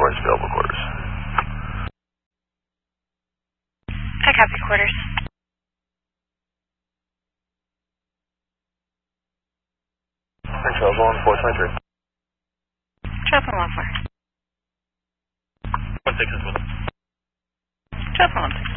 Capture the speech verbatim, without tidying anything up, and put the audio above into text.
towards available quarters. I copy quarters. Travel one four twenty-three. Travel one four. One six is with us. Travel one six.